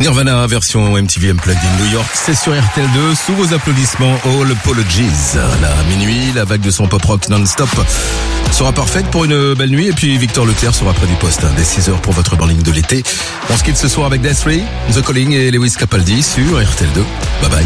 Nirvana, version MTV Unplugged in New York, c'est sur RTL2, sous vos applaudissements, All Apologies. La minuit, la vague de son pop-rock non-stop sera parfaite pour une belle nuit, et puis Victor Leclerc sera près du poste, dès 6h pour votre morning de l'été. On se quitte ce soir avec Death Ray, The Calling et Lewis Capaldi sur RTL2. Bye bye.